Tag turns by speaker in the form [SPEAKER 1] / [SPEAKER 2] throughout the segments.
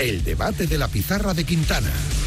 [SPEAKER 1] El debate de la pizarra de Quintana.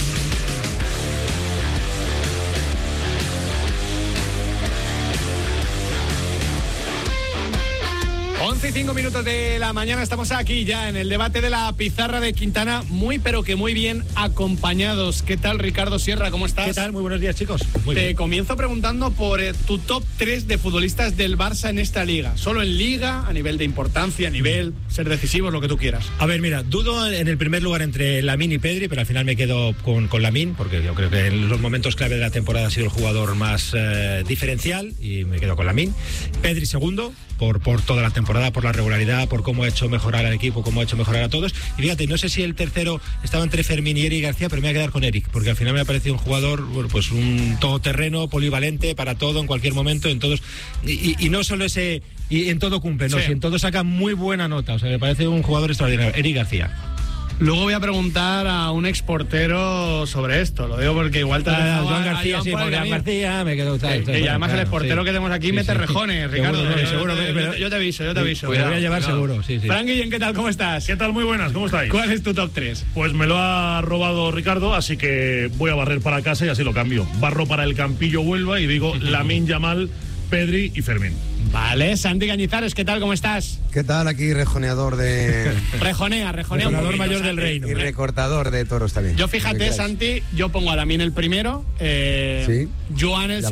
[SPEAKER 2] 11:05 de la mañana, estamos aquí ya en el debate de la pizarra de Quintana, muy pero que muy bien acompañados. ¿Qué tal, Ricardo Sierra? ¿Cómo estás?
[SPEAKER 3] ¿Qué tal? Muy buenos días, chicos. Muy
[SPEAKER 2] Te
[SPEAKER 3] bien.
[SPEAKER 2] comienzo preguntando por tu top 3 de futbolistas del Barça en esta liga. Solo en liga, a nivel de importancia, a nivel ser decisivos, lo que tú quieras.
[SPEAKER 3] A ver, mira, dudo en el primer lugar entre Lamine y Pedri, pero al final me quedo con Lamine, porque yo creo que en los momentos clave de la temporada ha sido el jugador más diferencial y me quedo con Lamine. Pedri segundo, por toda la temporada, por la regularidad, por cómo ha hecho mejorar al equipo, cómo ha hecho mejorar a todos. Y fíjate, no sé si el tercero estaba entre Fermín y Eric García, pero me voy a quedar con Eric, porque al final me ha parecido un jugador, bueno, pues un todoterreno, polivalente para todo, en cualquier momento, en todos. Y no solo ese, y en todo cumple, no,
[SPEAKER 2] sí.
[SPEAKER 3] Si en todo saca muy buena nota, o sea, me parece un jugador extraordinario, Eric García.
[SPEAKER 2] Luego voy a preguntar a un exportero sobre esto. Lo digo porque igual te
[SPEAKER 3] Joan García, sí, Joan García, me quedo tal.
[SPEAKER 2] Y además el exportero que tenemos aquí mete rejones, Ricardo.
[SPEAKER 3] Seguro,
[SPEAKER 2] Yo te aviso.
[SPEAKER 3] Pues lo voy a llevar seguro, sí.
[SPEAKER 2] Frank Guillén, ¿qué tal? ¿Cómo estás?
[SPEAKER 4] ¿Qué tal? Muy buenas, ¿cómo estáis?
[SPEAKER 2] ¿Cuál es tu top 3?
[SPEAKER 4] Pues me lo ha robado Ricardo, así que voy a barrer para casa y así lo cambio. Barro para el Campillo Huelva y digo Lamine Yamal, Pedri y Fermín.
[SPEAKER 2] Vale, Santi Cañizares, ¿qué tal? ¿Cómo estás?
[SPEAKER 5] ¿Qué tal? Aquí rejoneador de...
[SPEAKER 2] Rejonea un
[SPEAKER 3] Rejoneador
[SPEAKER 2] poquito,
[SPEAKER 3] mayor
[SPEAKER 2] Santi.
[SPEAKER 3] del reino.
[SPEAKER 5] y recortador de toros también.
[SPEAKER 2] Yo fíjate, Santi, yo pongo a Lamine el primero,
[SPEAKER 5] Sí.
[SPEAKER 2] Joan el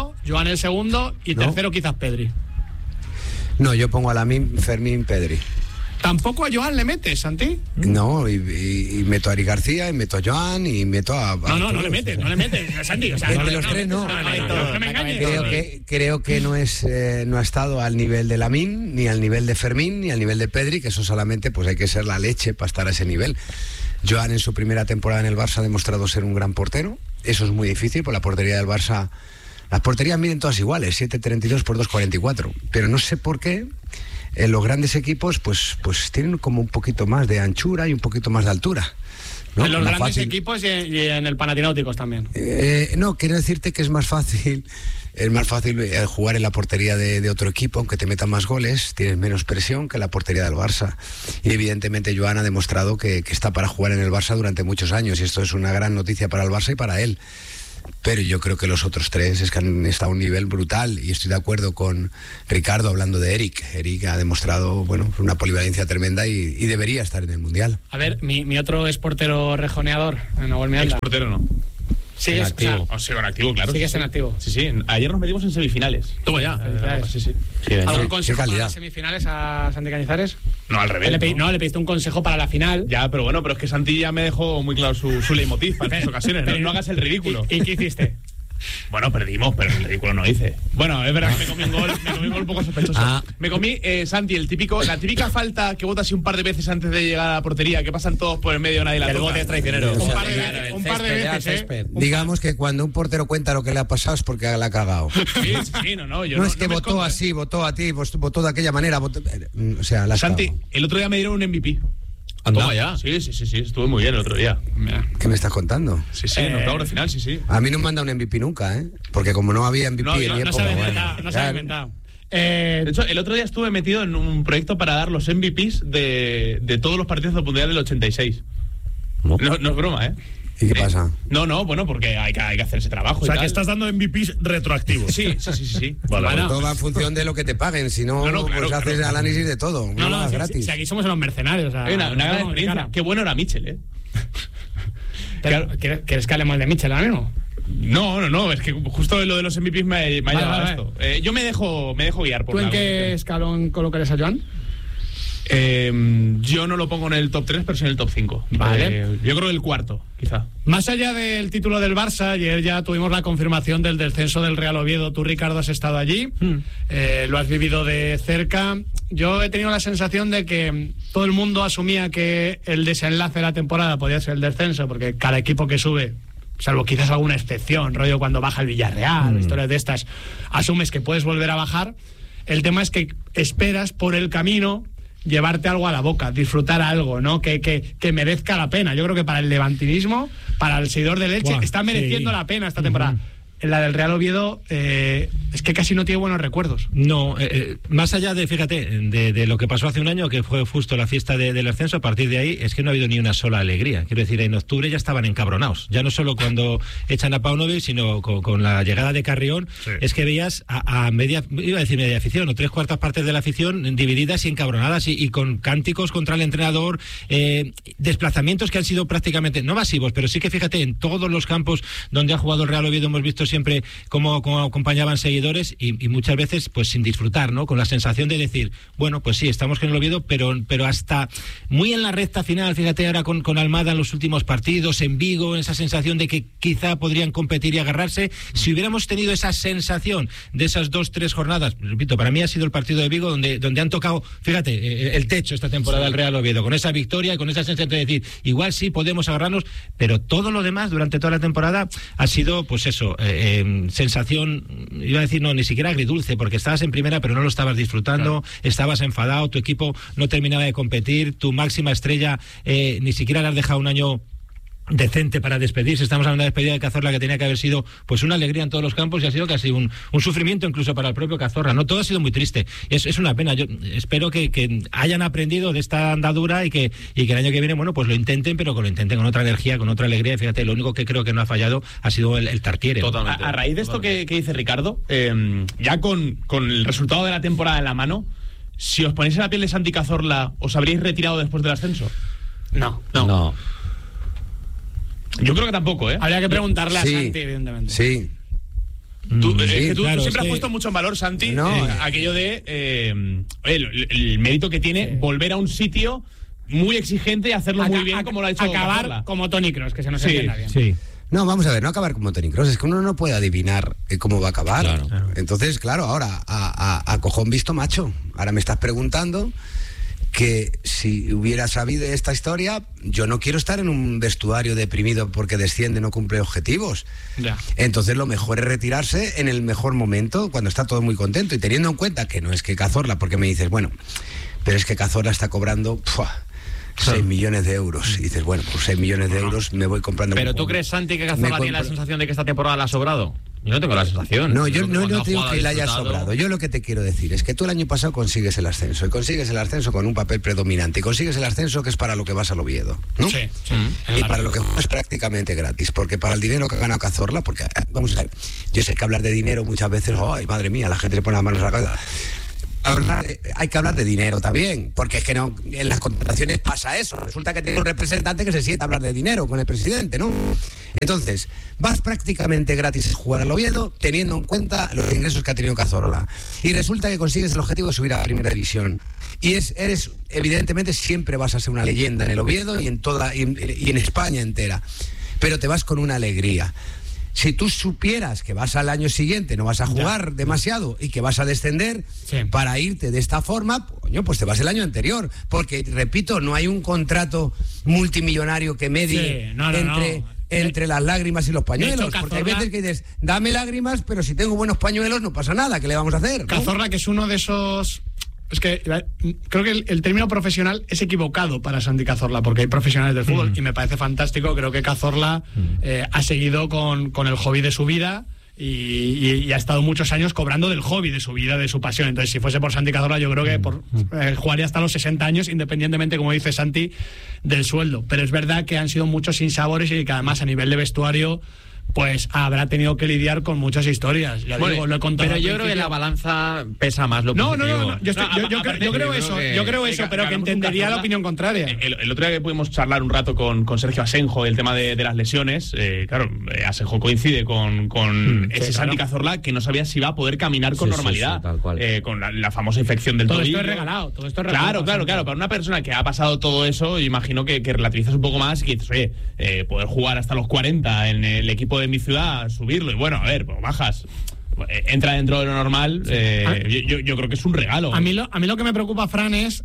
[SPEAKER 2] segundo y
[SPEAKER 5] No.
[SPEAKER 2] tercero quizás Pedri.
[SPEAKER 5] No, yo pongo a Lamine, Fermín, Pedri.
[SPEAKER 2] ¿Tampoco a Joan le metes, Santi?
[SPEAKER 5] No, y meto a Eric García, y meto a Joan, y meto a...
[SPEAKER 2] No le metes, Santi. O sea,
[SPEAKER 5] Entre los tres, no.
[SPEAKER 2] No me engañes.
[SPEAKER 5] Creo que no ha estado al nivel de Lamine, ni al nivel de Fermín, ni al nivel de Pedri, que eso solamente pues hay que ser la leche para estar a ese nivel. Joan en su primera temporada en el Barça ha demostrado ser un gran portero. Eso es muy difícil, porque la portería del Barça... Las porterías miden todas iguales, 7,32 por 2,44. Pero no sé por qué en los grandes equipos pues tienen como un poquito más de anchura y un poquito más de altura, ¿no?
[SPEAKER 2] En los
[SPEAKER 5] Más
[SPEAKER 2] grandes
[SPEAKER 5] fácil.
[SPEAKER 2] equipos y en el Panathinaikos también.
[SPEAKER 5] No, quiero decirte que es más fácil jugar en la portería de otro equipo, aunque te metan más goles, tienes menos presión que la portería del Barça. Y evidentemente Joan ha demostrado que está para jugar en el Barça durante muchos años, y esto es una gran noticia para el Barça y para él. Pero yo creo que los otros tres es que han estado a un nivel brutal, y estoy de acuerdo con Ricardo hablando de Eric. Eric ha demostrado, bueno, una polivalencia tremenda y debería estar en el Mundial.
[SPEAKER 2] A ver, mi otro es portero rejoneador, Nahuel Miranda.
[SPEAKER 6] Exportero no.
[SPEAKER 2] Sigues,
[SPEAKER 6] En activo. O sea, en activo, claro.
[SPEAKER 2] Sigues en activo.
[SPEAKER 6] Sí. Ayer nos metimos en semifinales.
[SPEAKER 2] Toma ya. Sí. ¿Algún consejo para las semifinales a Santi Cañizares?
[SPEAKER 6] No, al revés.
[SPEAKER 2] Le pediste un consejo para la final.
[SPEAKER 6] Ya, pero bueno, pero es que Santi ya me dejó muy claro su leitmotiv para estas ocasiones. No hagas el ridículo.
[SPEAKER 2] ¿Y qué hiciste?
[SPEAKER 6] Bueno, perdimos, pero el ridículo no hice. Bueno, es verdad que me comí un gol un poco sospechoso. Me comí, Santi, la típica falta que botas un par de veces antes de llegar a la portería, que pasan todos por el medio, nadie la toca.
[SPEAKER 3] El bote es traicionero.
[SPEAKER 2] Un par de veces,
[SPEAKER 5] Digamos que cuando un portero cuenta lo que le ha pasado es porque la ha cagado.
[SPEAKER 6] Sí, no.
[SPEAKER 5] No es que votó así, votó a ti, votó de aquella manera. O sea, la
[SPEAKER 6] Santi,
[SPEAKER 5] cagado.
[SPEAKER 6] el otro día me dieron un MVP.
[SPEAKER 3] Toma
[SPEAKER 6] ya. Sí, estuve muy bien el otro día.
[SPEAKER 5] ¿Qué me estás contando?
[SPEAKER 6] Sí, en octavo de final, sí.
[SPEAKER 5] A mí no me han dado un MVP nunca, ¿eh? Porque como no había MVP en mi
[SPEAKER 2] No
[SPEAKER 5] época...
[SPEAKER 2] se
[SPEAKER 5] bueno,
[SPEAKER 2] ha inventado.
[SPEAKER 6] De hecho, el otro día estuve metido en un proyecto para dar los MVPs de todos los partidos del Mundial del 86. No es broma, ¿eh?
[SPEAKER 5] ¿Y qué pasa?
[SPEAKER 6] No, bueno, porque hay que hacer ese trabajo.
[SPEAKER 4] O sea,
[SPEAKER 6] y
[SPEAKER 4] que
[SPEAKER 6] tal.
[SPEAKER 4] estás dando MVPs retroactivos.
[SPEAKER 6] Sí.
[SPEAKER 5] Vale, todo va en función de lo que te paguen, si no,
[SPEAKER 6] claro,
[SPEAKER 5] pues haces
[SPEAKER 6] claro.
[SPEAKER 5] análisis de todo.
[SPEAKER 2] No,
[SPEAKER 5] gratis.
[SPEAKER 2] si aquí somos los mercenarios. O sea,
[SPEAKER 6] Hay una gran experiencia. Qué bueno era Mitchell, ¿eh?
[SPEAKER 2] ¿Quieres que hablemos de Mitchell ahora mismo?
[SPEAKER 6] No, es que justo lo de los MVPs me ha llevado a esto. Yo me dejo guiar por
[SPEAKER 2] ¿Tú en
[SPEAKER 6] la
[SPEAKER 2] qué
[SPEAKER 6] evolución.
[SPEAKER 2] escalón colocarías a Joan?
[SPEAKER 6] Yo no lo pongo en el top 3, pero sí en el top 5.
[SPEAKER 2] Vale.
[SPEAKER 6] Yo creo el cuarto, quizá.
[SPEAKER 2] Más allá del título del Barça, ayer ya tuvimos la confirmación del descenso del Real Oviedo. Tú, Ricardo, has estado allí, lo has vivido de cerca. Yo he tenido la sensación de que todo el mundo asumía que el desenlace de la temporada podía ser el descenso, porque cada equipo que sube, salvo quizás alguna excepción, rollo cuando baja el Villarreal, historias de estas, asumes que puedes volver a bajar. El tema es que esperas por el camino llevarte algo a la boca, disfrutar algo, ¿no? Que merezca la pena. Yo creo que para el levantinismo, para el seguidor del Elche, está mereciendo la pena esta temporada. en la del Real Oviedo es que casi no tiene buenos recuerdos.
[SPEAKER 3] No, más allá de, fíjate, de lo que pasó hace un año, que fue justo la fiesta del ascenso, a partir de ahí es que no ha habido ni una sola alegría. Quiero decir, en octubre ya estaban encabronados, ya no solo cuando echan a Paunovic, sino con la llegada de Carrión. Sí. Es que veías a media, iba a decir media afición, o 3/4 partes de la afición divididas y encabronadas y con cánticos contra el entrenador, desplazamientos que han sido prácticamente, no masivos, pero sí que fíjate, en todos los campos donde ha jugado el Real Oviedo hemos visto siempre cómo acompañaban seguidores y muchas veces pues sin disfrutar, ¿no? Con la sensación de decir, bueno, pues sí, estamos con el Oviedo, pero hasta muy en la recta final, fíjate ahora con Almada en los últimos partidos, en Vigo, esa sensación de que quizá podrían competir y agarrarse. Si hubiéramos tenido esa sensación de esas 2-3 jornadas, repito, para mí ha sido el partido de Vigo donde han tocado, fíjate, el techo esta temporada del Real Oviedo, con esa victoria y con esa sensación de decir, igual sí podemos agarrarnos, pero todo lo demás durante toda la temporada ha sido, pues eso, sensación, iba a decir, no, ni siquiera agridulce, porque estabas en primera pero no lo estabas disfrutando, estabas enfadado, tu equipo no terminaba de competir, tu máxima estrella ni siquiera le has dejado un año decente para despedirse. Estamos hablando de la despedida de Cazorla, que tenía que haber sido pues una alegría en todos los campos, y ha sido casi un sufrimiento incluso para el propio Cazorla, ¿no? Todo ha sido muy triste. Es una pena. Yo espero que hayan aprendido de esta andadura y que el año que viene, bueno, pues lo intenten, pero que lo intenten con otra energía, con otra alegría. Y fíjate, lo único que creo que no ha fallado ha sido el Tartiere.
[SPEAKER 6] Totalmente. A raíz de esto que dice Ricardo, ya con el resultado de la temporada en la mano, si os ponéis en la piel de Santi Cazorla, ¿os habríais retirado después del ascenso?
[SPEAKER 2] No.
[SPEAKER 6] Yo creo que tampoco, ¿eh?
[SPEAKER 2] Habría que preguntarle a Santi, evidentemente.
[SPEAKER 5] Sí.
[SPEAKER 6] Tú
[SPEAKER 2] claro,
[SPEAKER 6] siempre has puesto mucho en valor, Santi, aquello de el mérito que tiene volver a un sitio muy exigente y hacerlo muy bien como lo ha hecho
[SPEAKER 2] acabar
[SPEAKER 6] Cazorla.
[SPEAKER 2] Como Toni Kroos, que se nos entienda bien.
[SPEAKER 3] Sí.
[SPEAKER 5] No, vamos a ver, no acabar como Toni Kroos, es que uno no puede adivinar cómo va a acabar. Claro. Entonces, claro, ahora, a cojón visto macho, ahora me estás preguntando que si hubiera sabido esta historia, yo no quiero estar en un vestuario deprimido porque desciende, no cumple objetivos.
[SPEAKER 2] Ya.
[SPEAKER 5] Entonces lo mejor es retirarse en el mejor momento, cuando está todo muy contento, y teniendo en cuenta que no es que Cazorla, porque me dices, bueno, pero es que Cazorla está cobrando 6 millones de euros. Y dices, bueno, por 6 millones de euros me voy comprando.
[SPEAKER 7] ¿Pero tú crees, Santi, que Cazorla tiene la sensación de que esta temporada le ha sobrado? Yo no tengo la sensación.
[SPEAKER 5] No, yo no digo que le haya sobrado. Yo lo que te quiero decir es que tú el año pasado consigues el ascenso, y consigues el ascenso con un papel predominante, y consigues el ascenso que es para lo que vas al Oviedo, ¿no?
[SPEAKER 2] Sí.
[SPEAKER 5] Y para lo que es prácticamente gratis, porque para el dinero que ha ganado Cazorla, porque vamos a ver, yo sé que hablar de dinero muchas veces, ay, madre mía, la gente le pone las manos a la cabeza. Hay que hablar de dinero también, porque es que no, en las contrataciones pasa eso. Resulta que tiene un representante que se sienta a hablar de dinero con el presidente, ¿no? Entonces, vas prácticamente gratis a jugar al Oviedo, teniendo en cuenta los ingresos que ha tenido Cazorla. Y resulta que consigues el objetivo de subir a la primera división. Y eres, evidentemente, siempre vas a ser una leyenda en el Oviedo y en España entera. Pero te vas con una alegría. Si tú supieras que vas al año siguiente, no vas a jugar demasiado y que vas a descender, para irte de esta forma, coño, pues te vas el año anterior. Porque, repito, no hay un contrato multimillonario que medie entre las lágrimas y los pañuelos.
[SPEAKER 2] Hecho,
[SPEAKER 5] porque hay veces que dices, dame lágrimas, pero si tengo buenos pañuelos no pasa nada, ¿qué le vamos a hacer? ¿No?
[SPEAKER 2] Cazorla, que es uno de esos... Es que creo que el término profesional es equivocado para Santi Cazorla, porque hay profesionales del fútbol y me parece fantástico. Creo que Cazorla ha seguido con el hobby de su vida y ha estado muchos años cobrando del hobby de su vida, de su pasión. Entonces, si fuese por Santi Cazorla, yo creo que jugaría hasta los 60 años, independientemente, como dice Santi, del sueldo. Pero es verdad que han sido muchos sinsabores y que además a nivel de vestuario pues habrá tenido que lidiar con muchas historias. Ya digo, lo he contado.
[SPEAKER 7] Pero yo creo que la balanza pesa más lo
[SPEAKER 2] No. Yo creo eso, pero que entendería la opinión contraria.
[SPEAKER 6] El otro día que pudimos charlar un rato con Sergio Asenjo el tema de las lesiones, claro, Asenjo coincide con ese Santi Cazorla que no sabía si iba a poder caminar con normalidad,
[SPEAKER 7] tal cual.
[SPEAKER 6] Con la famosa infección del tobillo.
[SPEAKER 2] Todo esto es regalado.
[SPEAKER 6] Claro. Para una persona que ha pasado todo eso, imagino que relativizas un poco más y que dices, oye, poder jugar hasta los 40 en el equipo de mi ciudad, subirlo, y bueno, a ver, pues bajas, entra dentro de lo normal. Yo creo que es un regalo.
[SPEAKER 2] A mí lo que me preocupa, Fran, es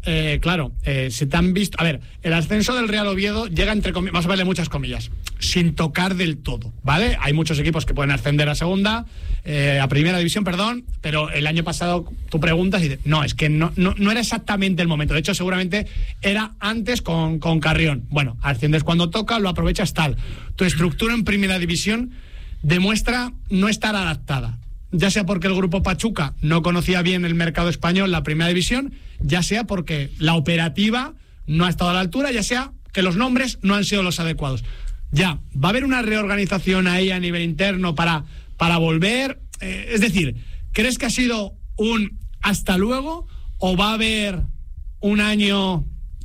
[SPEAKER 2] si te han visto, a ver, el ascenso del Real Oviedo llega entre comillas, vamos a verle muchas comillas, sin tocar del todo, ¿vale? Hay muchos equipos que pueden ascender a segunda, a primera división, perdón, pero el año pasado tú preguntas y dices, no, es que no era exactamente el momento. De hecho, seguramente era antes con Carrión. Bueno, asciendes cuando toca, lo aprovechas tal. Tu estructura en primera división demuestra no estar adaptada. Ya sea porque el grupo Pachuca no conocía bien el mercado español, la primera división, ya sea porque la operativa no ha estado a la altura, ya sea que los nombres no han sido los adecuados. Ya, ¿va a haber una reorganización ahí a nivel interno para volver? Es decir, ¿crees que ha sido un hasta luego o va a haber un año,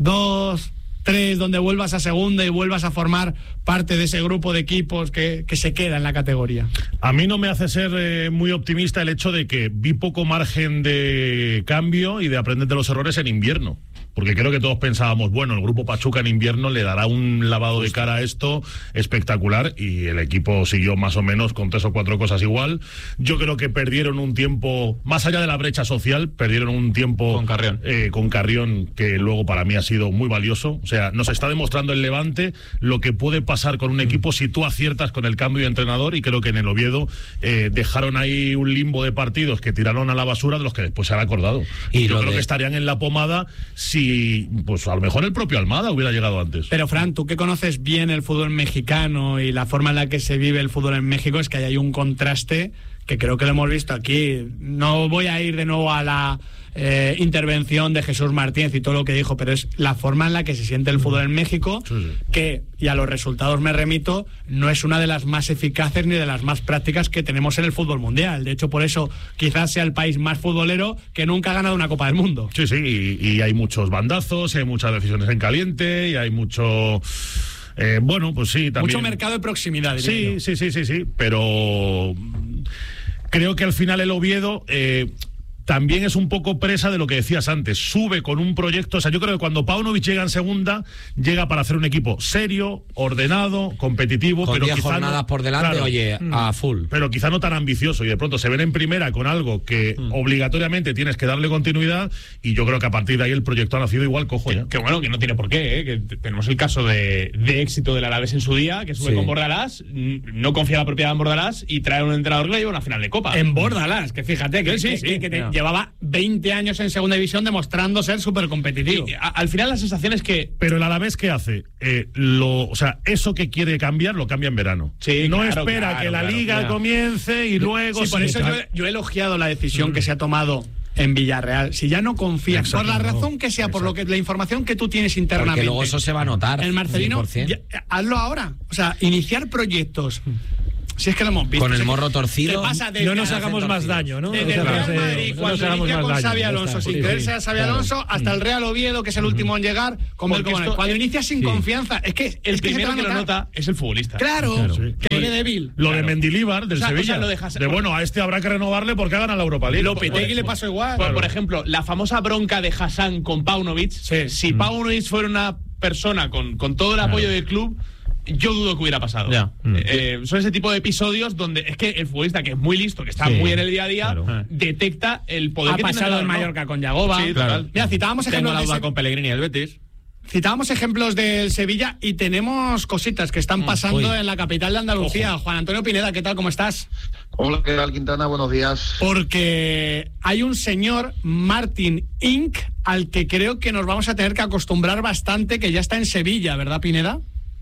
[SPEAKER 2] 2, 3, donde vuelvas a segunda y vuelvas a formar parte de ese grupo de equipos que se queda en la categoría?
[SPEAKER 4] A mí no me hace ser muy optimista el hecho de que vi poco margen de cambio y de aprender de los errores en invierno. Porque creo que todos pensábamos, bueno, el grupo Pachuca en invierno le dará un lavado de cara a esto espectacular, y el equipo siguió más o menos con 3 o 4 cosas igual. Yo creo que perdieron un tiempo, más allá de la brecha social, perdieron un tiempo con Carrión, que luego para mí ha sido muy valioso. O sea, nos está demostrando el Levante lo que puede pasar con un equipo si tú aciertas con el cambio de entrenador, y creo que en el Oviedo dejaron ahí un limbo de partidos que tiraron a la basura, de los que después se han acordado. Y yo creo que estarían en la pomada si, pues a lo mejor el propio Almada hubiera llegado antes.
[SPEAKER 2] Pero Fran, tú que conoces bien el fútbol mexicano y la forma en la que se vive el fútbol en México, es que hay un contraste que creo que lo hemos visto aquí. No voy a ir de nuevo a la intervención de Jesús Martínez y todo lo que dijo, pero es la forma en la que se siente el fútbol en México, que, y a los resultados me remito, no es una de las más eficaces ni de las más prácticas que tenemos en el fútbol mundial. De hecho, por eso quizás sea el país más futbolero que nunca ha ganado una Copa del Mundo.
[SPEAKER 4] Sí, y hay muchos bandazos, hay muchas decisiones en caliente, y hay mucho... bueno, pues sí, también...
[SPEAKER 2] Mucho mercado de proximidad, diría yo.
[SPEAKER 4] Sí, pero creo que al final el Oviedo... también es un poco presa de lo que decías antes. Sube con un proyecto. O sea, yo creo que cuando Paunovic llega en segunda, llega para hacer un equipo serio, ordenado, competitivo,
[SPEAKER 8] con
[SPEAKER 4] pero
[SPEAKER 8] 10
[SPEAKER 4] quizá
[SPEAKER 8] jornadas por delante, claro, a full.
[SPEAKER 4] Pero quizá no tan ambicioso. Y de pronto se ven en primera con algo que obligatoriamente tienes que darle continuidad. Y yo creo que a partir de ahí el proyecto ha nacido igual cojo ya.
[SPEAKER 6] Que bueno, que no tiene por qué, que tenemos el caso de éxito del Alavés en su día, que sube con Bordalás, no confía en la propiedad en Bordalás y trae un entrenador que le lleva una final de Copa.
[SPEAKER 2] En Bordalás, que fíjate, que llevaba 20 años en segunda división demostrando ser súper competitivo.
[SPEAKER 6] Al final la sensación es que...
[SPEAKER 4] Pero el Alavés, ¿qué hace? O sea, eso que quiere cambiar, lo cambia en verano.
[SPEAKER 6] Sí,
[SPEAKER 4] no espera que la liga comience y luego...
[SPEAKER 2] Sí, por eso yo he elogiado la decisión que se ha tomado en Villarreal. Si ya no confías, por la razón que sea, por lo que la información que tú tienes internamente,
[SPEAKER 8] porque luego eso se va a notar.
[SPEAKER 2] El Marcelino, hazlo ahora. O sea, iniciar proyectos... Si es que lo hemos visto.
[SPEAKER 8] Con el morro torcido.
[SPEAKER 3] No nos hagamos más daño, ¿no?
[SPEAKER 2] Desde el Real Madrid, cuando inicia con Xabi Alonso, sin creerse a Xabi Alonso, hasta el Real Oviedo, que es el último en llegar, con Belcomones. Cuando inicia sin confianza, es que
[SPEAKER 6] el primero que lo nota es el futbolista.
[SPEAKER 2] Claro, que viene débil.
[SPEAKER 4] Lo de Mendilibar, del Sevilla. Bueno, a este habrá que renovarle porque ha ganado la Europa League.
[SPEAKER 2] Lopetegui le pasó igual.
[SPEAKER 6] Por ejemplo, la famosa bronca de Hassan con Paunovic. Si Paunovic fuera una persona con todo el apoyo del club, yo dudo que hubiera pasado. Son ese tipo de episodios donde es que el futbolista, que es muy listo, que está muy en el día a día, detecta el poder que tiene.
[SPEAKER 2] Ha pasado en Mallorca con Yagoba.
[SPEAKER 6] Sí, claro.
[SPEAKER 2] Mira, citábamos ejemplos
[SPEAKER 7] con Pellegrini y el Betis.
[SPEAKER 2] Citábamos ejemplos del Sevilla y tenemos cositas que están pasando en la capital de Andalucía. Juan Antonio Pineda, ¿qué tal? ¿Cómo estás?
[SPEAKER 9] Hola, ¿qué tal, Quintana? Buenos días.
[SPEAKER 2] Porque hay un señor, Martin Inc., al que creo que nos vamos a tener que acostumbrar bastante, que ya está en Sevilla, ¿verdad, Pineda?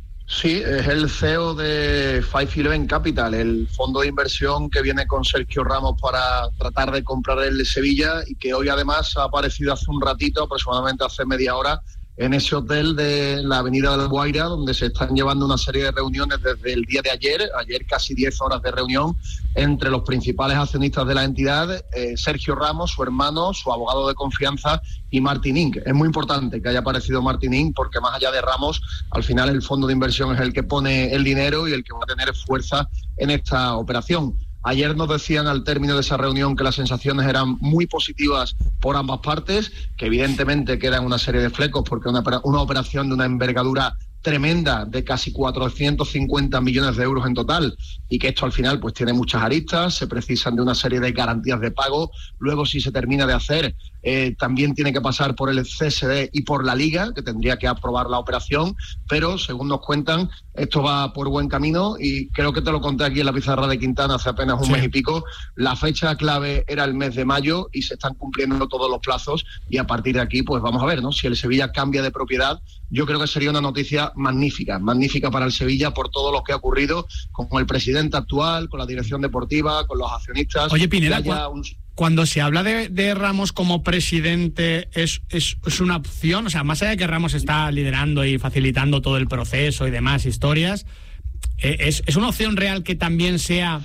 [SPEAKER 9] Sí, es el CEO de 511 Capital, el fondo de inversión que viene con Sergio Ramos para tratar de comprar el de Sevilla, y que hoy además ha aparecido hace un ratito, aproximadamente hace media hora, en ese hotel de la Avenida del Guaira, donde se están llevando una serie de reuniones desde el día de ayer casi 10 horas de reunión entre los principales accionistas de la entidad, Sergio Ramos, su hermano, su abogado de confianza y Martin Inc. Es muy importante que haya aparecido Martin Inc. porque más allá de Ramos, al final el fondo de inversión es el que pone el dinero y el que va a tener fuerza en esta operación. Ayer nos decían al término de esa reunión que las sensaciones eran muy positivas por ambas partes, que evidentemente quedan una serie de flecos porque una operación de una envergadura tremenda de casi 450 millones de euros en total, y que esto al final pues tiene muchas aristas, se precisan de una serie de garantías de pago. Luego, si se termina de hacer, también tiene que pasar por el CSD y por la Liga, que tendría que aprobar la operación, pero según nos cuentan, esto va por buen camino y creo que te lo conté aquí en la pizarra de Quintana hace apenas un mes y pico. La fecha clave era el mes de mayo y se están cumpliendo todos los plazos y a partir de aquí pues vamos a ver, ¿no? Si el Sevilla cambia de propiedad, yo creo que sería una noticia magnífica para el Sevilla por todo lo que ha ocurrido con el presidente actual, con la dirección deportiva, con los accionistas.
[SPEAKER 2] Oye, Pineda, cuando se habla de Ramos como presidente, ¿es una opción? O sea, más allá de que Ramos está liderando y facilitando todo el proceso y demás historias, ¿es una opción real que también sea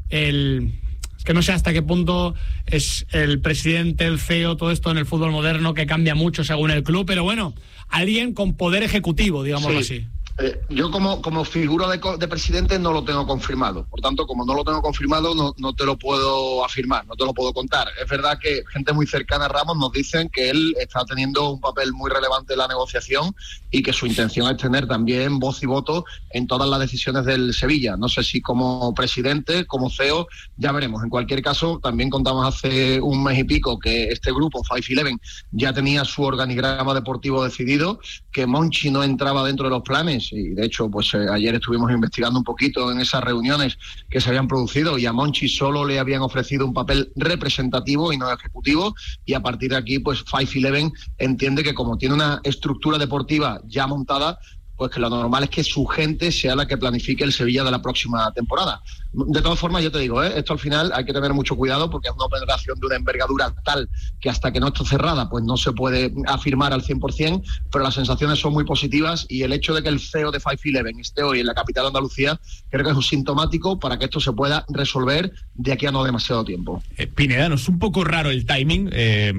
[SPEAKER 2] Es que no sé hasta qué punto es el presidente, el CEO, todo esto en el fútbol moderno que cambia mucho según el club, pero bueno, alguien con poder ejecutivo, digámoslo así.
[SPEAKER 9] Yo como figura de presidente no lo tengo confirmado. Por tanto, como no lo tengo confirmado, no te lo puedo afirmar, no te lo puedo contar. Es verdad que gente muy cercana a Ramos nos dicen que él está teniendo un papel muy relevante en la negociación y que su intención es tener también voz y voto en todas las decisiones del Sevilla. No sé si como presidente, como CEO, ya veremos. En cualquier caso, también contamos hace un mes y pico que este grupo, 5-11, ya tenía su organigrama deportivo decidido, que Monchi no entraba dentro de los planes. Y de hecho, pues ayer estuvimos investigando un poquito en esas reuniones que se habían producido y a Monchi solo le habían ofrecido un papel representativo y no ejecutivo, y a partir de aquí, pues 5-11 entiende que como tiene una estructura deportiva ya montada, pues que lo normal es que su gente sea la que planifique el Sevilla de la próxima temporada. De todas formas, yo te digo, esto al final hay que tener mucho cuidado porque es una operación de una envergadura tal que hasta que no esté cerrada, pues no se puede afirmar al 100%, pero las sensaciones son muy positivas y el hecho de que el CEO de 5-11 esté hoy en la capital de Andalucía creo que es un sintomático para que esto se pueda resolver de aquí a no demasiado tiempo.
[SPEAKER 6] Pineda, ¿no es un poco raro el timing?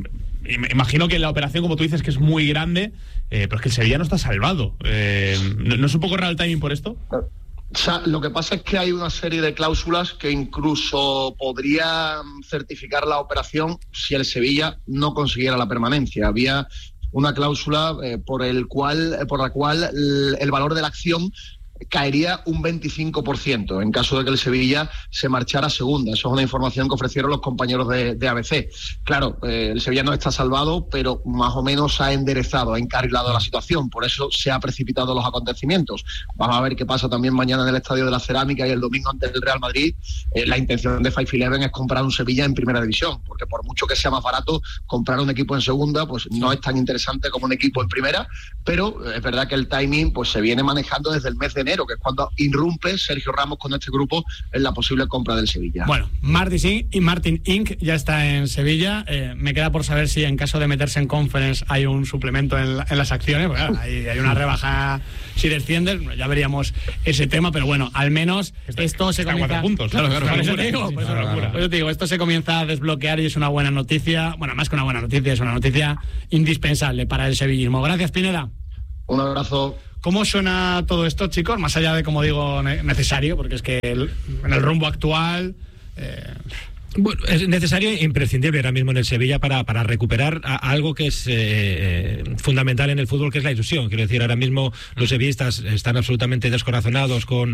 [SPEAKER 6] Imagino que la operación, como tú dices, que es muy grande, pero es que el Sevilla no está salvado. ¿No es un poco raro el timing por esto?
[SPEAKER 9] O sea, lo que pasa es que hay una serie de cláusulas que incluso podrían certificar la operación si el Sevilla no consiguiera la permanencia. Había una cláusula por la cual el valor de la acción caería un 25% en caso de que el Sevilla se marchara a segunda. Eso es una información que ofrecieron los compañeros de ABC. Claro, el Sevilla no está salvado, pero más o menos ha enderezado, ha encarrilado la situación. Por eso se ha precipitado los acontecimientos. Vamos a ver qué pasa también mañana en el Estadio de la Cerámica y el domingo ante el Real Madrid. La intención de 5-11 es comprar un Sevilla en primera división, porque por mucho que sea más barato, comprar un equipo en segunda pues no es tan interesante como un equipo en primera, pero es verdad que el timing pues se viene manejando desde el mes de enero, que es cuando irrumpe Sergio Ramos con este grupo en la posible compra del Sevilla.
[SPEAKER 2] Bueno, Martin Inc. ya está en Sevilla. Me queda por saber si en caso de meterse en Conference hay un suplemento en las acciones. Bueno, hay una rebaja si descienden, ya veríamos ese tema, pero bueno, al menos esto se comienza...
[SPEAKER 6] 4 puntos, claro.
[SPEAKER 2] Por eso te digo, esto se comienza a desbloquear y es una buena noticia. Bueno, más que una buena noticia, es una noticia indispensable para el sevillismo. Gracias, Pineda.
[SPEAKER 9] Un abrazo.
[SPEAKER 2] ¿Cómo suena todo esto, chicos? Más allá de, como digo, necesario, porque es que en el rumbo actual...
[SPEAKER 3] Bueno, es necesario e imprescindible ahora mismo en el Sevilla para recuperar algo que es fundamental en el fútbol, que es la ilusión. Quiero decir, ahora mismo los sevillistas están absolutamente descorazonados con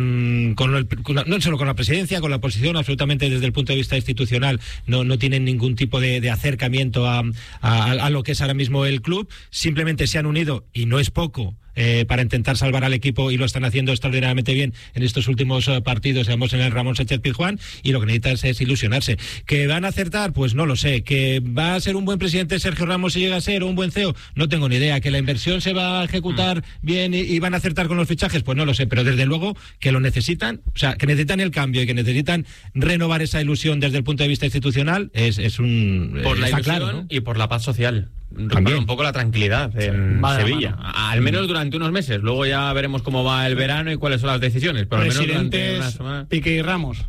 [SPEAKER 3] no solo con la presidencia, con la oposición, absolutamente desde el punto de vista institucional. No tienen ningún tipo de acercamiento a lo que es ahora mismo el club. Simplemente se han unido, y no es poco, para intentar salvar al equipo, y lo están haciendo extraordinariamente bien en estos últimos partidos, digamos, en el Ramón Sánchez Pizjuán, y lo que necesitan es ilusionarse. ¿Que van a acertar? Pues no lo sé. ¿Que va a ser un buen presidente Sergio Ramos si llega a ser, o un buen CEO? No tengo ni idea. ¿Que la inversión se va a ejecutar bien y van a acertar con los fichajes? Pues no lo sé, pero desde luego que lo necesitan, o sea, que necesitan el cambio y que necesitan renovar esa ilusión desde el punto de vista institucional, por
[SPEAKER 7] la ilusión,
[SPEAKER 3] claro, ¿no?
[SPEAKER 7] Y por la paz social.
[SPEAKER 3] También
[SPEAKER 7] Un poco la tranquilidad en Sevilla, al menos durante unos meses. Luego ya veremos cómo va el verano y cuáles son las decisiones, pero al menos durante una semana.
[SPEAKER 2] Piqué y Ramos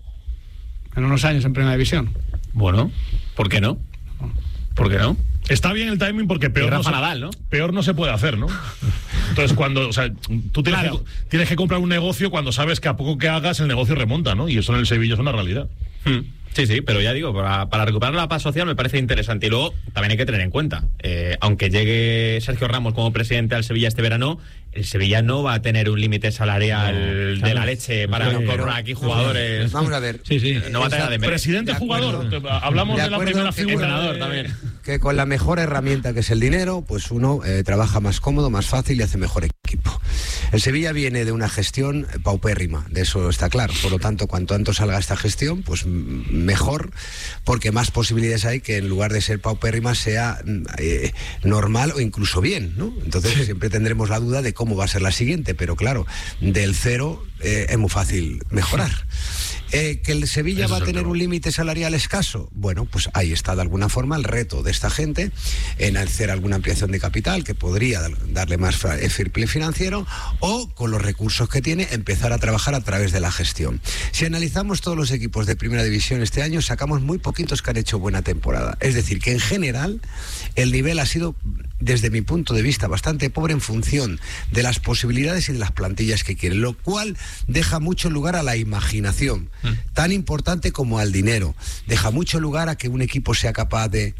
[SPEAKER 2] en unos años en primera división.
[SPEAKER 7] Bueno, ¿por qué no? ¿Por qué no?
[SPEAKER 4] Está bien el timing porque peor
[SPEAKER 7] Nadal, ¿no?
[SPEAKER 4] Peor no se puede hacer, ¿no? Entonces tú tienes que comprar un negocio cuando sabes que a poco que hagas el negocio remonta, ¿no? Y eso en el Sevilla es una realidad.
[SPEAKER 7] Sí, pero ya digo, para recuperar la paz social me parece interesante. Y luego también hay que tener en cuenta, aunque llegue Sergio Ramos como presidente al Sevilla este verano, el Sevilla no va a tener un límite salarial de la leche para incorporar aquí jugadores.
[SPEAKER 5] Vamos a ver.
[SPEAKER 7] No va a tener nada de menos.
[SPEAKER 4] Presidente jugador, hablamos de la primera figura.
[SPEAKER 7] También.
[SPEAKER 5] Que con la mejor herramienta que es el dinero, pues uno trabaja más cómodo, más fácil y hace mejor equipo. El Sevilla viene de una gestión paupérrima, de eso está claro. Por lo tanto, cuanto antes salga esta gestión, pues mejor, porque más posibilidades hay que en lugar de ser paupérrima sea normal o incluso bien, ¿no? Entonces siempre tendremos la duda de cómo va a ser la siguiente, pero claro, del cero es muy fácil mejorar. ¿Que el Sevilla va a tener un límite salarial escaso? Bueno, pues ahí está de alguna forma el reto de esta gente en hacer alguna ampliación de capital que podría darle más fair play financiero, o con los recursos que tiene empezar a trabajar a través de la gestión. Si analizamos todos los equipos de primera división este año, sacamos muy poquitos que han hecho buena temporada. Es decir, que en general el nivel ha sido, desde mi punto de vista, bastante pobre en función de las posibilidades y de las plantillas que quieren, lo cual deja mucho lugar a la imaginación, tan importante como al dinero. Deja mucho lugar a que un equipo sea capaz de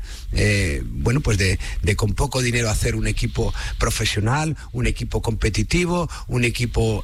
[SPEAKER 5] con poco dinero hacer un equipo profesional, un equipo competitivo, un equipo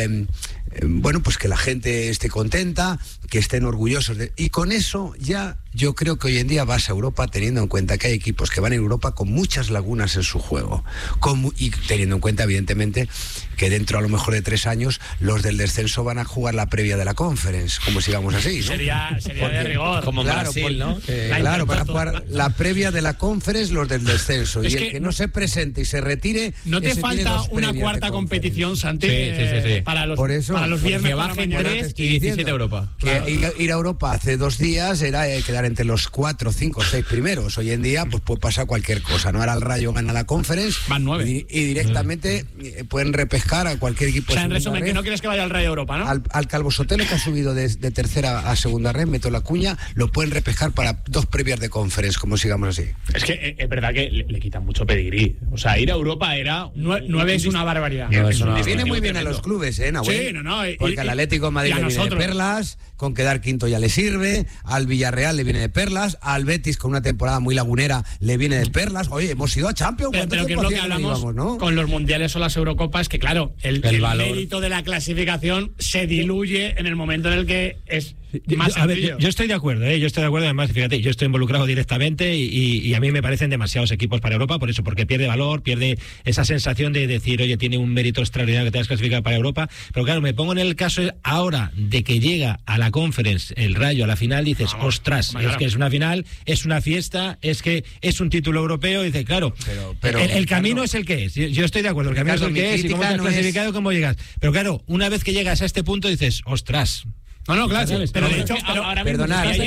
[SPEAKER 5] pues que la gente esté contenta, que estén orgullosos y con eso ya yo creo que hoy en día vas a Europa teniendo en cuenta que hay equipos que van a Europa con muchas lagunas en su juego, y teniendo en cuenta evidentemente que dentro a lo mejor de 3 años los del descenso van a jugar la previa de la Conference, como sigamos así, ¿no?
[SPEAKER 2] Sería de rigor,
[SPEAKER 8] como Brasil, ¿no?
[SPEAKER 5] Claro, van a jugar la previa de la Conference los del descenso, y el que no se presente y se retire,
[SPEAKER 2] no te falta una cuarta competición, Santi, para los viernes,
[SPEAKER 8] que bajen 3 y 17 Europa.
[SPEAKER 5] Ir a Europa hace 2 días era quedar entre los 4, 5, 6 primeros. Hoy en día pues puede pasar cualquier cosa, ¿no? Ahora el Rayo gana la Conference,
[SPEAKER 2] van 9
[SPEAKER 5] y directamente pueden repescar a cualquier equipo.
[SPEAKER 2] O sea, en resumen, que no quieres que vaya al Rayo Europa, ¿no?
[SPEAKER 5] Al Calvo Sotelo, que ha subido de tercera a segunda red, meto la cuña, lo pueden repescar para 2 previas de Conference, como sigamos así.
[SPEAKER 6] Es que es verdad que le quitan mucho pedigrí. O sea, ir a Europa era
[SPEAKER 2] 9 es una barbaridad.
[SPEAKER 5] Le viene muy bien a los clubes,
[SPEAKER 2] Nahuel? Sí,
[SPEAKER 5] porque al Atlético de Madrid le viene de perlas, con quedar quinto ya le sirve, al Villarreal le viene de perlas, al Betis con una temporada muy lagunera le viene de perlas. Oye, hemos ido a Champions.
[SPEAKER 2] Pero que es lo que hablamos, ¿no? Con los mundiales o las Eurocopas, que claro, el mérito de la clasificación se diluye en el momento en el que es más sencillo.
[SPEAKER 3] Yo estoy de acuerdo, además, fíjate, yo estoy involucrado directamente y a mí me parecen demasiados equipos para Europa, por eso, porque pierde valor, pierde esa sensación de decir, oye, tiene un mérito extraordinario que te has clasificado para Europa, pero claro, me pongo en el caso ahora de que llega a la Conference el Rayo a la final, dices, ostras, es que es una final, es una fiesta, es que es un título europeo, y dices, claro, pero el camino es el que es, yo estoy de acuerdo, el camino es el que es, y cómo te has clasificado, cómo llegas, pero claro, una vez que llegas a este punto dices, ostras.
[SPEAKER 2] No, claro, pero de hecho,
[SPEAKER 6] ahora mismo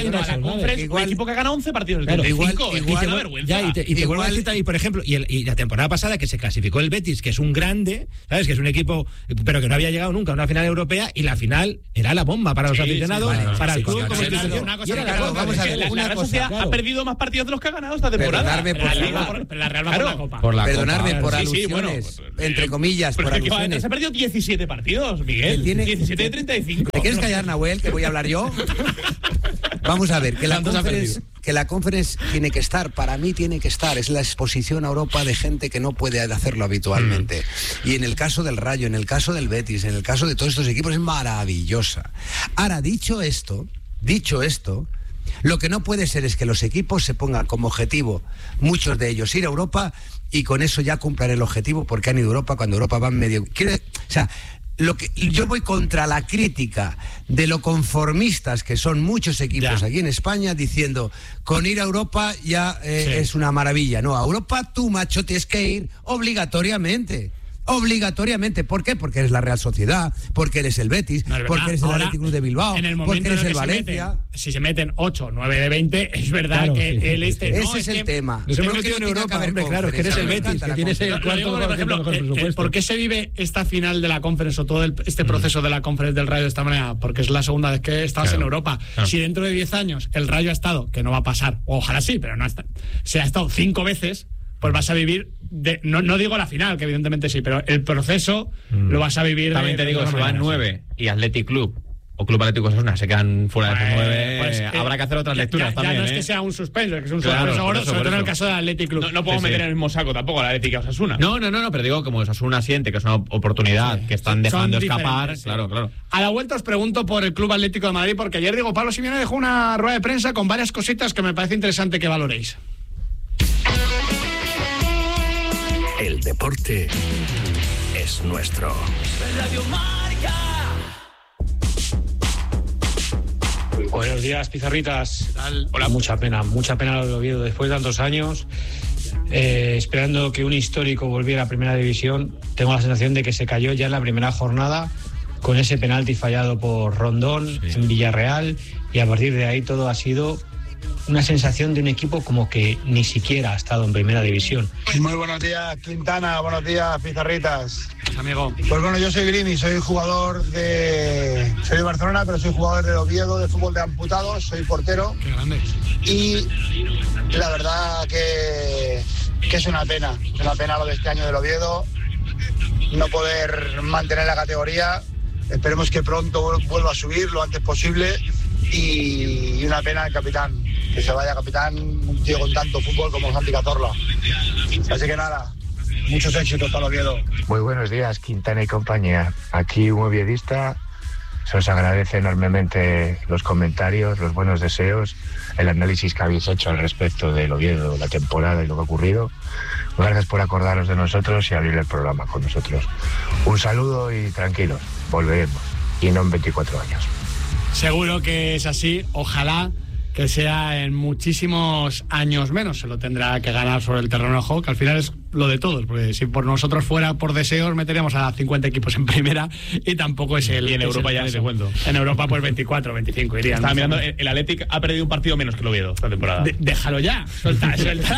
[SPEAKER 6] un equipo que ha ganado 11 partidos del
[SPEAKER 3] y te vuelvo a decir también, por ejemplo, y la temporada pasada que se clasificó el Betis, que es un grande, ¿sabes? Que es un equipo, pero que no había llegado nunca a una final europea, y la final era la bomba para los aficionados, para el club como institución.
[SPEAKER 6] La Real Sociedad ha perdido más partidos de los que ha ganado esta temporada.
[SPEAKER 2] La Real va por la Copa.
[SPEAKER 5] Perdonadme por alusiones, entre comillas, por alusiones.
[SPEAKER 6] Se ha perdido 17 partidos, Miguel. 17 de 35.
[SPEAKER 5] ¿Te quieres callar, Nahuel, que voy a hablar yo? Vamos a ver, que la Conference tiene que estar, para mí tiene que estar, es la exposición a Europa de gente que no puede hacerlo habitualmente. Y en el caso del Rayo, en el caso del Betis, en el caso de todos estos equipos es maravillosa. Ahora, dicho esto, lo que no puede ser es que los equipos se pongan como objetivo, muchos de ellos, ir a Europa, y con eso ya cumplan el objetivo porque han ido a Europa cuando Europa van medio... yo voy contra la crítica de lo conformistas que son muchos equipos aquí en España, diciendo con ir a Europa ya es una maravilla. No, a Europa tú, macho, tienes que ir obligatoriamente. ¿Por qué? Porque eres la Real Sociedad, porque eres el Betis, porque eres el Atlético de Bilbao, porque eres el Valencia.
[SPEAKER 2] Si se meten 8, 9 de 20, es verdad que el
[SPEAKER 5] ese es el tema.
[SPEAKER 3] Nos hemos metido en Europa, hombre, claro, que eres el Betis, que tienes el cuarto mejor presupuesto.
[SPEAKER 2] ¿Por qué se vive esta final de la Conference o todo este proceso de la Conference del Rayo de esta manera? Porque es la segunda vez que estás en Europa. Si dentro de 10 años el Rayo ha estado, que no va a pasar, ojalá sí, pero no está, se ha estado 5 veces, pues vas a vivir, no digo la final, que evidentemente sí, pero el proceso lo vas a vivir.
[SPEAKER 7] También te digo, si van 9 y Athletic Club o Club Atlético Osasuna se quedan fuera de esos 9,
[SPEAKER 2] pues,
[SPEAKER 7] habrá que hacer otras lecturas también.
[SPEAKER 2] Ya no es que sea un suspenso, es que es un
[SPEAKER 7] Claro,
[SPEAKER 2] suspenso
[SPEAKER 7] por
[SPEAKER 2] gordo,
[SPEAKER 7] eso,
[SPEAKER 2] sobre
[SPEAKER 7] por
[SPEAKER 2] todo en el
[SPEAKER 7] eso.
[SPEAKER 2] caso del Athletic Club.
[SPEAKER 6] No podemos meter en el mismo saco tampoco a la Atlético Osasuna.
[SPEAKER 7] No, pero digo, como Osasuna siente que es una oportunidad que están dejando
[SPEAKER 2] Son
[SPEAKER 7] escapar,
[SPEAKER 2] diferentes, sí.
[SPEAKER 7] claro.
[SPEAKER 2] A la vuelta os pregunto por el Club Atlético de Madrid, porque ayer Diego Pablo Simeone dejó una rueda de prensa con varias cositas que me parece interesante que valoréis.
[SPEAKER 1] El deporte es nuestro.
[SPEAKER 10] Buenos días, pizarritas.
[SPEAKER 2] Hola.
[SPEAKER 10] Mucha pena lo de Oviedo. Después de tantos años, esperando que un histórico volviera a Primera División, tengo la sensación de que se cayó ya en la primera jornada con ese penalti fallado por Rondón en Villarreal, y a partir de ahí todo ha sido una sensación de un equipo como que ni siquiera ha estado en Primera División.
[SPEAKER 11] Muy buenos días, Quintana. Buenos días, pizarritas.
[SPEAKER 2] Amigo.
[SPEAKER 11] Pues bueno, yo soy Grimi, soy de Barcelona, pero soy jugador de Oviedo, de fútbol de amputados, soy portero.
[SPEAKER 2] Qué grande.
[SPEAKER 11] Y la verdad que es una pena lo de este año del Oviedo, no poder mantener la categoría. Esperemos que pronto vuelva a subir lo antes posible, y una pena el capitán, que se vaya capitán, un tío con tanto fútbol como Santi Cazorla. Así que nada, muchos éxitos para el Oviedo.
[SPEAKER 12] Muy buenos días, Quintana y compañía. Aquí un oviedista. Se os agradece enormemente los comentarios, los buenos deseos, el análisis que habéis hecho al respecto del Oviedo, la temporada y lo que ha ocurrido. Gracias por acordaros de nosotros y abrir el programa con nosotros. Un saludo y tranquilos, volveremos. Y no en 24 años.
[SPEAKER 2] Seguro que es así, ojalá que sea en muchísimos años menos. Se lo tendrá que ganar sobre el terreno de juego, que al final es lo de todos, porque si por nosotros fuera por deseos meteríamos a 50 equipos en primera, y tampoco es el.
[SPEAKER 6] Y en Europa ya
[SPEAKER 2] ni
[SPEAKER 6] te cuento.
[SPEAKER 2] En Europa pues 24, 25 irían.
[SPEAKER 6] Estaba mirando, el Athletic ha perdido un partido menos que el Oviedo esta temporada.
[SPEAKER 2] Déjalo ya, suelta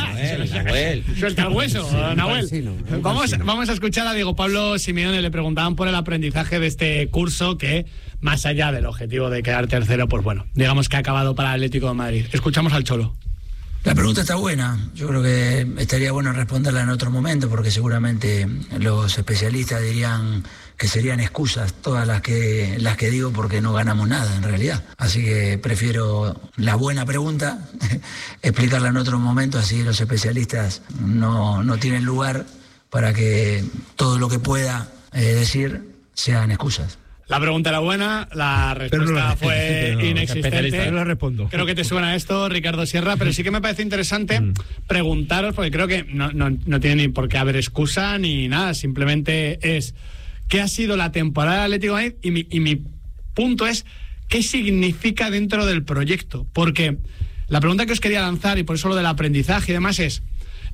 [SPEAKER 2] el hueso, Nahuel. Vamos a escuchar a Diego Pablo Simeone. Le preguntaban por el aprendizaje de este curso, que más allá del objetivo de quedar tercero, pues bueno, digamos que ha acabado para el Atlético de Madrid. Escuchamos al Cholo.
[SPEAKER 13] La pregunta está buena. Yo creo que estaría bueno responderla en otro momento, porque seguramente los especialistas dirían que serían excusas todas las que digo, porque no ganamos nada en realidad. Así que prefiero la buena pregunta explicarla en otro momento, así los especialistas no tienen lugar para que todo lo que pueda decir sean excusas.
[SPEAKER 2] La pregunta era buena, la respuesta fue inexistente.
[SPEAKER 3] No respondo.
[SPEAKER 2] Creo que te suena esto, Ricardo Sierra, pero sí que me parece interesante preguntaros, porque creo que no tiene ni por qué haber excusa ni nada, simplemente es ¿qué ha sido la temporada del Atlético de Madrid? Y mi punto es ¿qué significa dentro del proyecto? Porque la pregunta que os quería lanzar, y por eso lo del aprendizaje y demás, es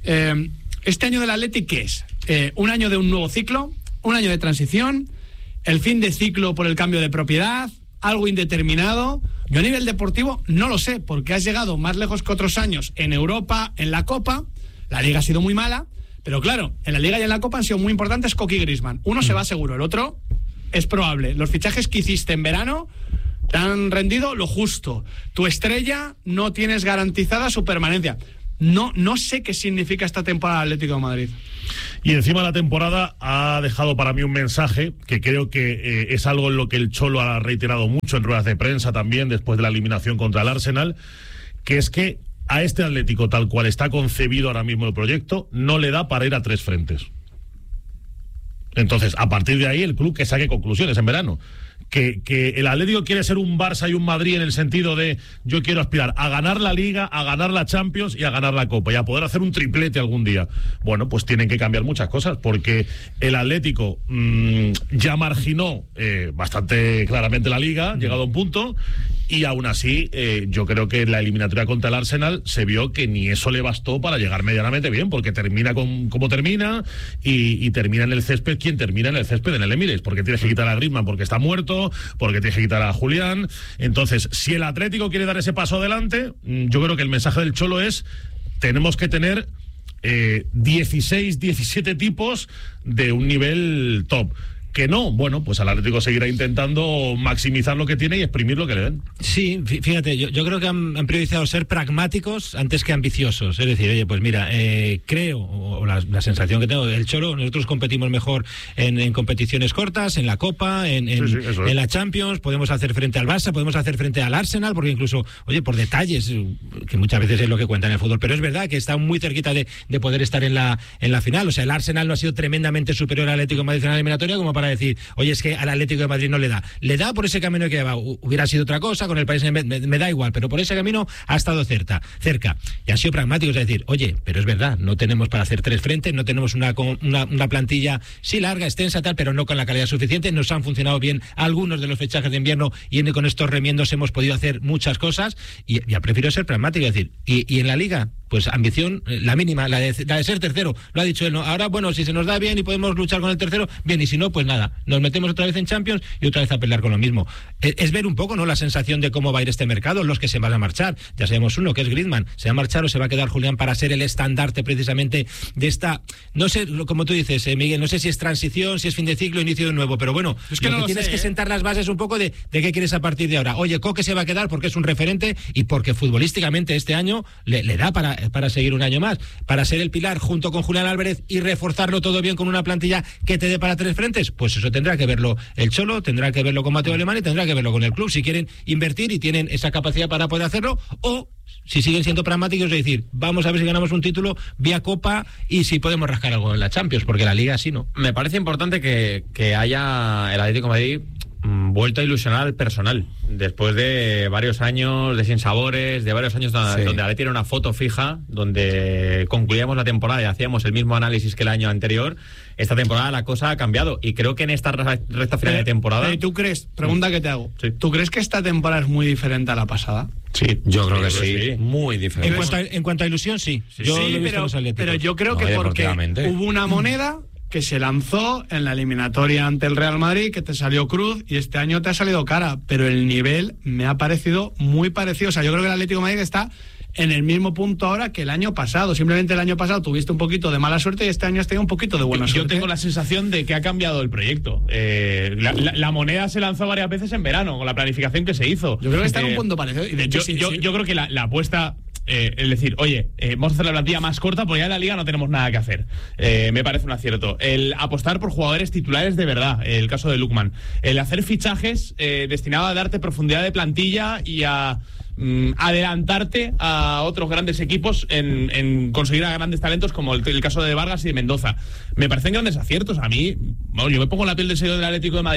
[SPEAKER 2] ¿este año del Atlético qué es? ¿Un año de un nuevo ciclo? ¿Un año de transición? ¿El fin de ciclo por el cambio de propiedad? ¿Algo indeterminado? Yo a nivel deportivo no lo sé, porque has llegado más lejos que otros años en Europa, en la Copa. La Liga ha sido muy mala, pero claro, en la Liga y en la Copa han sido muy importantes Coqui y Griezmann. Uno se va seguro, el otro es probable. Los fichajes que hiciste en verano te han rendido lo justo. Tu estrella no tienes garantizada su permanencia. No sé qué significa esta temporada del Atlético de Madrid.
[SPEAKER 4] Y encima la temporada ha dejado para mí un mensaje que creo que es algo en lo que el Cholo ha reiterado mucho en ruedas de prensa también después de la eliminación contra el Arsenal, que es que a este Atlético, tal cual está concebido ahora mismo el proyecto, no le da para ir a tres frentes. Entonces, a partir de ahí, el club que saque conclusiones en verano. Que el Atlético quiere ser un Barça y un Madrid en el sentido de yo quiero aspirar a ganar la Liga, a ganar la Champions y a ganar la Copa y a poder hacer un triplete algún día. Bueno, pues tienen que cambiar muchas cosas, porque el Atlético ya marginó bastante claramente la Liga, llegado a un punto, y aún así yo creo que en la eliminatoria contra el Arsenal se vio que ni eso le bastó para llegar medianamente bien, porque termina como termina y termina en el césped quien termina en el césped en el Emirates, porque tienes que quitar a Griezmann porque está muerto, porque tienes que quitar a Julián. Entonces, si el Atlético quiere dar ese paso adelante, yo creo que el mensaje del Cholo es: tenemos que tener 16, 17 tipos de un nivel top. que no. Bueno, pues el Atlético seguirá intentando maximizar lo que tiene y exprimir lo que le den.
[SPEAKER 3] Sí, fíjate, yo creo que han priorizado ser pragmáticos antes que ambiciosos. Es decir, oye, pues mira, creo, o la sensación que tengo, el Cholo, nosotros competimos mejor en competiciones cortas, en la Copa, en la Champions, podemos hacer frente al Barça, podemos hacer frente al Arsenal, porque incluso, oye, por detalles, que muchas veces es lo que cuenta en el fútbol, pero es verdad que está muy cerquita de poder estar en la final. O sea, el Arsenal no ha sido tremendamente superior al Atlético de Madrid en la eliminatoria como para decir, oye, es que al Atlético de Madrid no le da. Le da por ese camino que lleva. Hubiera sido otra cosa, con el país me da igual, pero por ese camino ha estado cerca. Y ha sido pragmático, es decir, oye, pero es verdad, no tenemos para hacer 3 frentes, no tenemos una plantilla, sí larga, extensa, tal, pero no con la calidad suficiente. Nos han funcionado bien algunos de los fichajes de invierno y con estos remiendos hemos podido hacer muchas cosas y ya prefiero ser pragmático, es decir, y en la Liga, pues ambición, la mínima, la de ser tercero, lo ha dicho él, ¿no? Ahora, bueno, si se nos da bien y podemos luchar con el tercero, bien, y si no, pues nada, nos metemos otra vez en Champions y otra vez a pelear con lo mismo. Es ver un poco, ¿no?, la sensación de cómo va a ir este mercado, los que se van a marchar. Ya sabemos uno, que es Griezmann, se va a marchar o se va a quedar Julián para ser el estandarte precisamente de esta, no sé, como tú dices, Miguel, no sé si es transición, si es fin de ciclo, inicio de nuevo, pero bueno, es que lo que tienes que sentar las bases un poco de qué quieres a partir de ahora. Oye, Coque se va a quedar porque es un referente y porque futbolísticamente este año le da para seguir un año más, para ser el pilar junto con Julián Álvarez y reforzarlo todo bien con una plantilla que te dé para 3 frentes. Pues eso tendrá que verlo el Cholo, tendrá que verlo con Mateo Alemán y tendrá que verlo con el club, si quieren invertir y tienen esa capacidad para poder hacerlo, o si siguen siendo pragmáticos, es decir, vamos a ver si ganamos un título vía Copa y si podemos rascar algo en la Champions, porque la Liga sí no.
[SPEAKER 7] Me parece importante que haya el Atlético de Madrid vuelto a ilusionar al personal después de varios años de sinsabores, de varios años donde Atleti era una foto fija, donde concluíamos la temporada y hacíamos el mismo análisis que el año anterior. Esta temporada la cosa ha cambiado y creo que en esta recta final de temporada...
[SPEAKER 2] ¿Tú crees? Pregunta que te hago. Sí. ¿Tú crees que esta temporada es muy diferente a la pasada?
[SPEAKER 7] Sí,
[SPEAKER 14] yo creo que sí. Muy diferente.
[SPEAKER 3] En cuanto a ilusión, sí.
[SPEAKER 2] Pero yo creo que porque hubo una moneda que se lanzó en la eliminatoria ante el Real Madrid, que te salió cruz y este año te ha salido cara, pero el nivel me ha parecido muy parecido. O sea, yo creo que el Atlético de Madrid está en el mismo punto ahora que el año pasado. Simplemente el año pasado tuviste un poquito de mala suerte y este año has tenido un poquito de buena suerte.
[SPEAKER 6] Yo tengo la sensación de que ha cambiado el proyecto. La moneda se lanzó varias veces en verano, con la planificación que se hizo.
[SPEAKER 2] Yo creo que está en un punto parecido. Y de hecho,
[SPEAKER 6] yo creo que la apuesta... es decir, oye, vamos a hacer la plantilla más corta porque ya en la Liga no tenemos nada que hacer. Me parece un acierto. El apostar por jugadores titulares de verdad, el caso de Lookman. El hacer fichajes destinado a darte profundidad de plantilla y a adelantarte a otros grandes equipos en conseguir a grandes talentos como el caso de Vargas y de Mendoza. Me parecen grandes aciertos. A mí, bueno, yo me pongo la piel del sello del Atlético de Madrid